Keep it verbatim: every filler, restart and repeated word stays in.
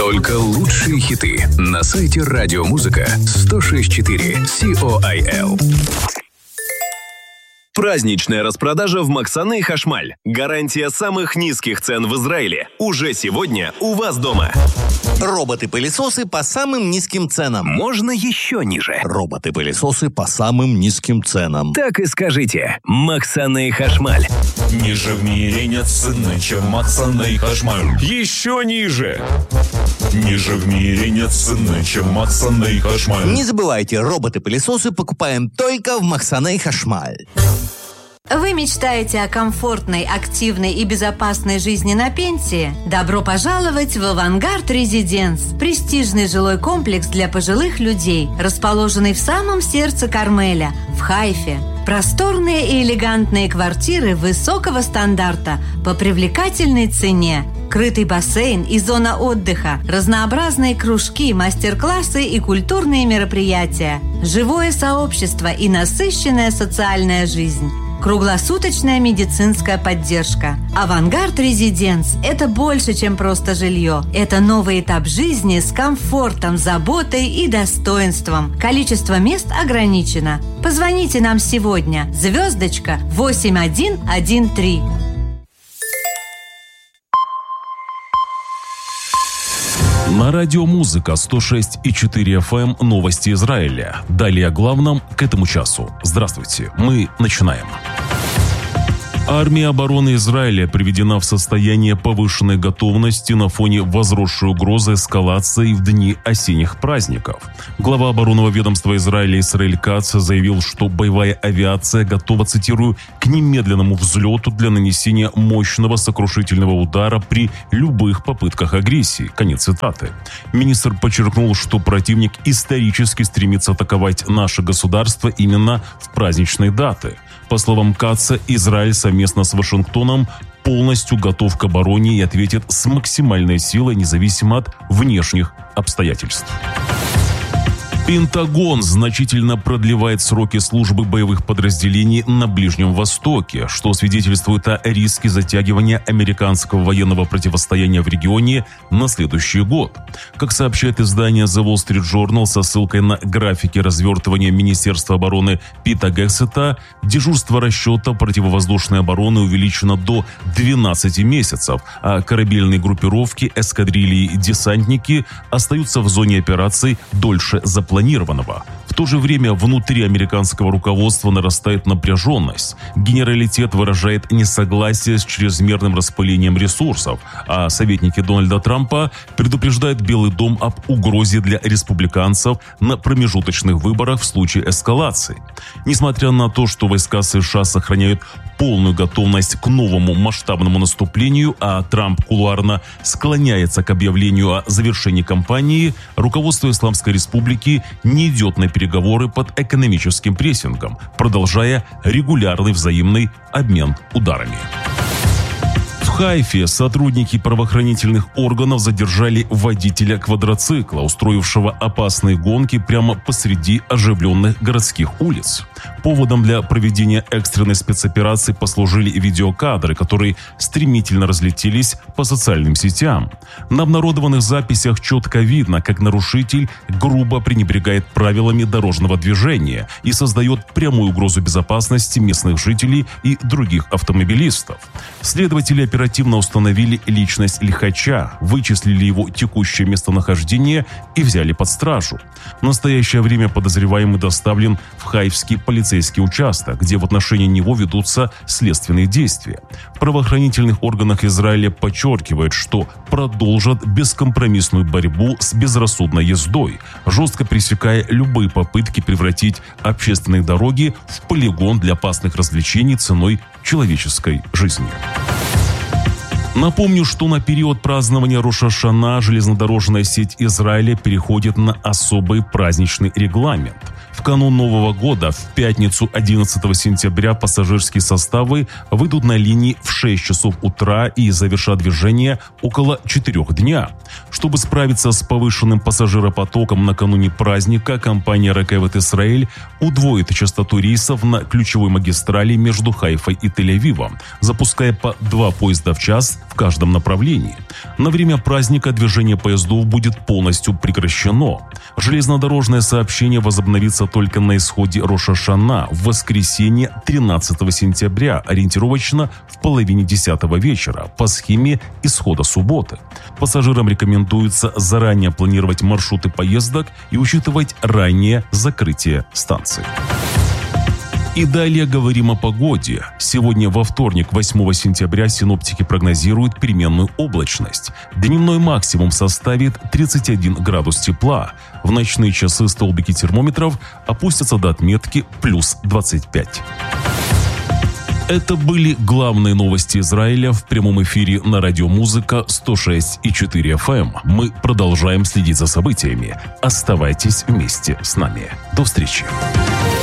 Только лучшие хиты на сайте Радиомузыка сто шесть и четыре Сиол. Праздничная распродажа в Максаны Хашмаль. Гарантия самых низких цен в Израиле. Уже сегодня у вас дома. Роботы-пылесосы по самым низким ценам. Можно еще ниже. Роботы-пылесосы по самым низким ценам. Так и скажите. Максаны Хашмаль. Ниже в мире нет цены, чем Максаны Хашмаль. Еще ниже. Ниже в мире нет цены, чем Максаны Хашмаль. Не забывайте, роботы-пылесосы покупаем только в Максаны Хашмаль. Вы мечтаете о комфортной, активной и безопасной жизни на пенсии? Добро пожаловать в «Авангард Резиденс» – престижный жилой комплекс для пожилых людей, расположенный в самом сердце Кармеля, в Хайфе. Просторные и элегантные квартиры высокого стандарта по привлекательной цене. Крытый бассейн и зона отдыха, разнообразные кружки, мастер-классы и культурные мероприятия, живое сообщество и насыщенная социальная жизнь. Круглосуточная медицинская поддержка. «Авангард Резиденс» – это больше, чем просто жилье. Это новый этап жизни с комфортом, заботой и достоинством. Количество мест ограничено. Позвоните нам сегодня. Звездочка восемь один один три. На Радиомузыка сто шесть и четыре эф эм новости Израиля. Далее о главном к этому часу. Здравствуйте, мы начинаем. Армия обороны Израиля приведена в состояние повышенной готовности на фоне возросшей угрозы эскалации в дни осенних праздников. Глава оборонного ведомства Израиля Исраэль Кац заявил, что боевая авиация готова, цитирую, к немедленному взлету для нанесения мощного сокрушительного удара при любых попытках агрессии. Конец цитаты. Министр подчеркнул, что противник исторически стремится атаковать наше государство именно в праздничные даты. По словам Каца, Израиль совместно с Вашингтоном полностью готов к обороне и ответит с максимальной силой, независимо от внешних обстоятельств. Пентагон значительно продлевает сроки службы боевых подразделений на Ближнем Востоке, что свидетельствует о риске затягивания американского военного противостояния в регионе на следующий год. Как сообщает издание The Wall Street Journal со ссылкой на графики развертывания Министерства обороны Пита Гексета, дежурство расчета противовоздушной обороны увеличено до двенадцати месяцев, а корабельные группировки, эскадрильи и десантники остаются в зоне операций дольше запланированного. планированного. В то же время внутри американского руководства нарастает напряженность. Генералитет выражает несогласие с чрезмерным распылением ресурсов, а советники Дональда Трампа предупреждают Белый дом об угрозе для республиканцев на промежуточных выборах в случае эскалации. Несмотря на то, что войска США сохраняют полную готовность к новому масштабному наступлению, а Трамп кулуарно склоняется к объявлению о завершении кампании, руководство Исламской Республики не идет на переговоры под экономическим прессингом, продолжая регулярный взаимный обмен ударами. В Хайфе сотрудники правоохранительных органов задержали водителя квадроцикла, устроившего опасные гонки прямо посреди оживленных городских улиц. Поводом для проведения экстренной спецоперации послужили видеокадры, которые стремительно разлетелись по социальным сетям. На обнародованных записях четко видно, как нарушитель грубо пренебрегает правилами дорожного движения и создает прямую угрозу безопасности местных жителей и других автомобилистов. Следователи оперативно установили личность лихача, вычислили его текущее местонахождение и взяли под стражу. В настоящее время подозреваемый доставлен в Хайфский полицейский участок, где в отношении него ведутся следственные действия. В правоохранительных органах Израиля подчеркивают, что продолжат бескомпромиссную борьбу с безрассудной ездой, жестко пресекая любые попытки превратить общественные дороги в полигон для опасных развлечений ценой человеческой жизни. Напомню, что на период празднования Рош ха-Шана железнодорожная сеть Израиля переходит на особый праздничный регламент. В канун Нового года, в пятницу одиннадцатого сентября, пассажирские составы выйдут на линии в шесть часов утра и завершат движение около четырёх дня. Чтобы Чтобы справиться с повышенным пассажиропотоком накануне праздника, компания Рекевет Исраэль удвоит частоту рейсов на ключевой магистрали между Хайфой и Тель-Авивом, запуская по два поезда в час в каждом направлении. На время праздника движение поездов будет полностью прекращено. Железнодорожное сообщение возобновится только на исходе Рош ха-Шана в воскресенье тринадцатого сентября, ориентировочно в половине десятого вечера, по схеме исхода субботы. Пассажирам рекомендуется заранее планировать маршруты поездок и учитывать раннее закрытие станций. И далее говорим о погоде. Сегодня во вторник, восьмого сентября, синоптики прогнозируют переменную облачность. Дневной максимум составит тридцать один градус тепла. В ночные часы столбики термометров опустятся до отметки плюс двадцать пять. Это были главные новости Израиля в прямом эфире на Радио Музыка сто шесть и четыре эф эм. Мы продолжаем следить за событиями. Оставайтесь вместе с нами. До встречи.